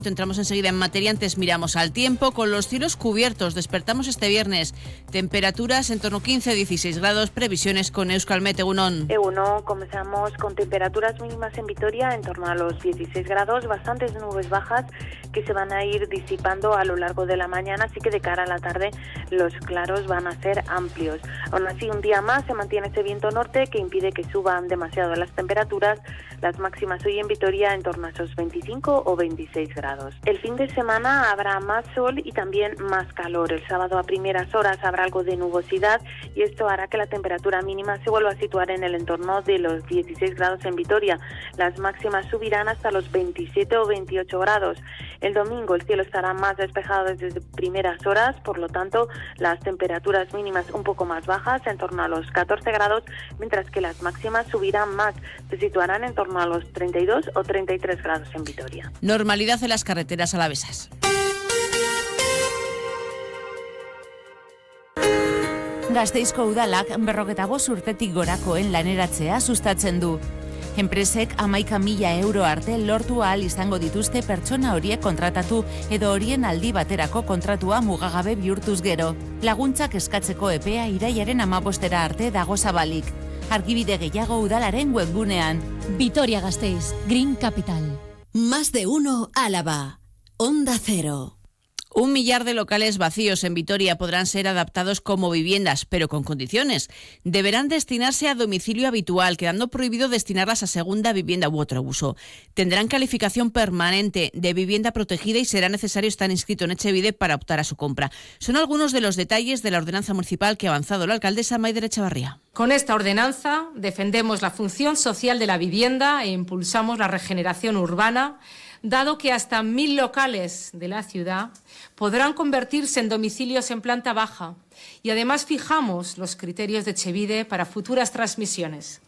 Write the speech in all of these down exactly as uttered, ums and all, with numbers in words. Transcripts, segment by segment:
Entramos enseguida en materia, antes miramos al tiempo. Con los cielos cubiertos despertamos este viernes. Temperaturas en torno a quince a dieciséis grados, previsiones con Euskalmet. Egunon. Egunon, comenzamos con temperaturas mínimas en Vitoria en torno a los dieciséis grados, bastantes nubes bajas que se van a ir disipando a lo largo de la mañana, así que de cara a la tarde los claros van a ser amplios. Aún así, un día más se mantiene ese viento norte que impide que suban demasiado las temperaturas. Las máximas hoy en Vitoria en torno a esos veinticinco o veintiséis grados. El fin de semana habrá más sol y también más calor. El sábado a primeras horas habrá algo de nubosidad y esto hará que la temperatura mínima se vuelva a situar en el entorno de los dieciséis grados en Vitoria. Las máximas subirán hasta los veintisiete o veintiocho grados. El domingo el cielo estará más despejado desde primeras horas, por lo tanto las temperaturas mínimas un poco más bajas, en torno a los catorce grados, mientras que las máximas subirán más, se situarán en torno a los treinta y dos o treinta y tres grados en Vitoria. Normalidad en las carreteras alavesas. Gasteizko udalak berrogeta bost urtetik gorakoen laneratzea sustatzen du. Enpresek hamaika mila euro arte lortu ahal izango dituzte pertsona horiek kontratatu edo horien aldi baterako kontratua mugagabe bihurtuz gero. Laguntzak eskatzeko epea irailaren hamabostera arte dago zabalik. Argibide gehiago udalaren webgunean. Vitoria-Gasteiz, Green Capital. Más de uno Álava. Onda Cero. Un millar de locales vacíos en Vitoria podrán ser adaptados como viviendas, pero con condiciones. Deberán destinarse a domicilio habitual, quedando prohibido destinarlas a segunda vivienda u otro uso. Tendrán calificación permanente de vivienda protegida y será necesario estar inscrito en Etxebide para optar a su compra. Son algunos de los detalles de la ordenanza municipal que ha avanzado la alcaldesa Maider Echavarría. Con esta ordenanza defendemos la función social de la vivienda e impulsamos la regeneración urbana, dado que hasta mil locales de la ciudad podrán convertirse en domicilios en planta baja y además fijamos los criterios de Etxebide para futuras transmisiones.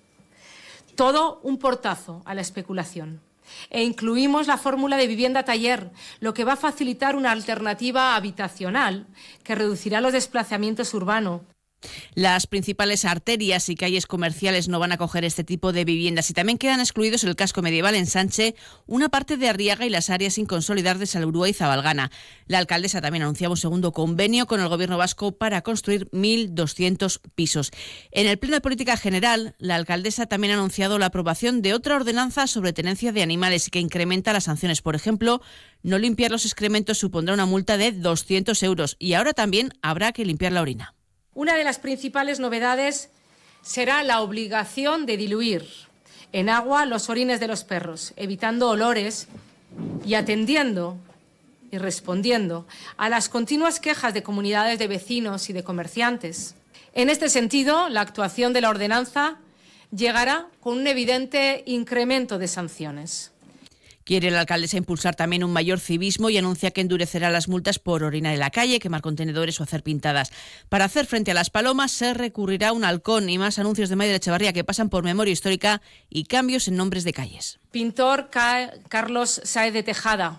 Todo un portazo a la especulación. E incluimos la fórmula de vivienda taller, lo que va a facilitar una alternativa habitacional que reducirá los desplazamientos urbanos. Las principales arterias y calles comerciales no van a acoger este tipo de viviendas y también quedan excluidos el casco medieval en Sanche, una parte de Arriaga y las áreas sin consolidar de Salburua y Zabalgana. La alcaldesa también anunciaba un segundo convenio con el Gobierno vasco para construir mil doscientos pisos. En el Pleno de Política General, la alcaldesa también ha anunciado la aprobación de otra ordenanza sobre tenencia de animales que incrementa las sanciones. Por ejemplo, no limpiar los excrementos supondrá una multa de doscientos euros y ahora también habrá que limpiar la orina. Una de las principales novedades será la obligación de diluir en agua los orines de los perros, evitando olores y atendiendo y respondiendo a las continuas quejas de comunidades de vecinos y de comerciantes. En este sentido, la actuación de la ordenanza llegará con un evidente incremento de sanciones. Quiere la alcaldesa impulsar también un mayor civismo y anuncia que endurecerá las multas por orinar en la calle, quemar contenedores o hacer pintadas. Para hacer frente a las palomas se recurrirá a un halcón y más anuncios de Maider Echavarría que pasan por memoria histórica y cambios en nombres de calles. Pintor Carlos Sáez de Tejada,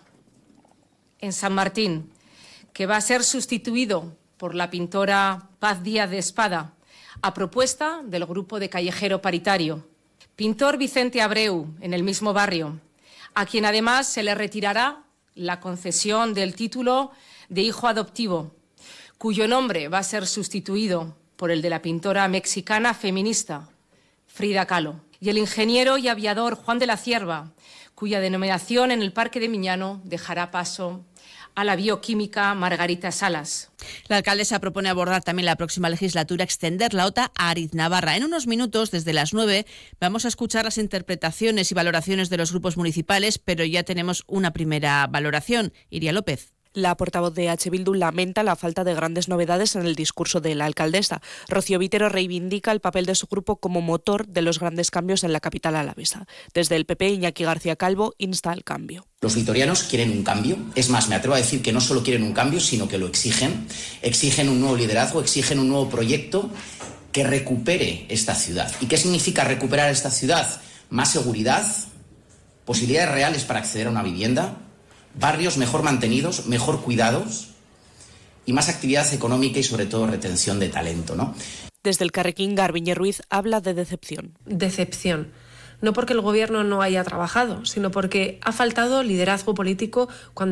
en San Martín, que va a ser sustituido por la pintora Paz Díaz de Espada, a propuesta del grupo de Callejero Paritario. Pintor Vicente Abreu, en el mismo barrio, a quien además se le retirará la concesión del título de hijo adoptivo, cuyo nombre va a ser sustituido por el de la pintora mexicana feminista Frida Kahlo, y el ingeniero y aviador Juan de la Cierva, cuya denominación en el Parque de Miñano dejará paso a la bioquímica Margarita Salas. La alcaldesa propone abordar también la próxima legislatura, extender la OTA a Ariznabarra. En unos minutos, desde las nueve, vamos a escuchar las interpretaciones y valoraciones de los grupos municipales, pero ya tenemos una primera valoración. Iria López. La portavoz de H. Bildu lamenta la falta de grandes novedades en el discurso de la alcaldesa. Rocío Vitero reivindica el papel de su grupo como motor de los grandes cambios en la capital alavesa. Desde el P P, Iñaki García Calvo insta al cambio. Los vitorianos quieren un cambio. Es más, me atrevo a decir que no solo quieren un cambio, sino que lo exigen. Exigen un nuevo liderazgo, exigen un nuevo proyecto que recupere esta ciudad. ¿Y qué significa recuperar esta ciudad? Más seguridad, posibilidades reales para acceder a una vivienda, barrios mejor mantenidos, mejor cuidados y más actividad económica y sobre todo retención de talento, ¿no? Desde el Carrequín, Garbiñe Ruiz habla de decepción. Decepción. No porque el gobierno no haya trabajado, sino porque ha faltado liderazgo político cuando